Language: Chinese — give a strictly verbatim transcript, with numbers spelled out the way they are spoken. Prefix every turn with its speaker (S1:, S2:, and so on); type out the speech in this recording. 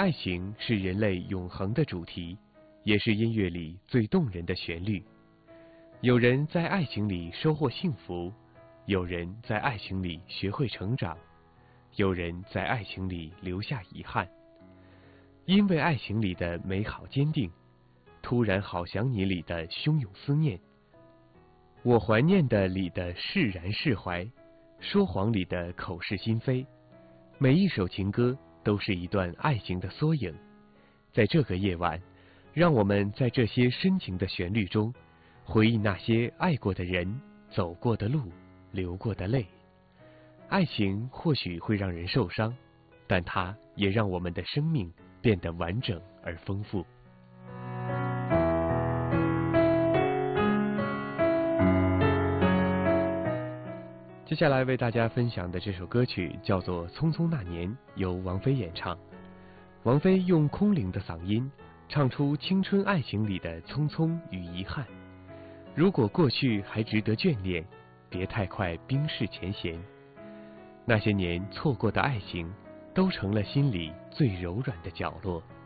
S1: 爱情是人类永恒的主题，也是音乐里最动人的旋律。有人在爱情里收获幸福，有人在爱情里学会成长，有人在爱情里留下遗憾。因为爱情里的美好坚定，突然好想你里的汹涌思念，我怀念的里的释然释怀，说谎里的口是心非。每一首情歌都是一段爱情的缩影。在这个夜晚，让我们在这些深情的旋律中，回忆那些爱过的人，走过的路，流过的泪。爱情或许会让人受伤，但它也让我们的生命变得完整而丰富。接下来为大家分享的这首歌曲叫做《匆匆那年》，由王菲演唱。王菲用空灵的嗓音唱出青春爱情里的匆匆与遗憾。如果过去还值得眷恋，别太快冰释前嫌。那些年错过的爱情，都成了心里最柔软的角落。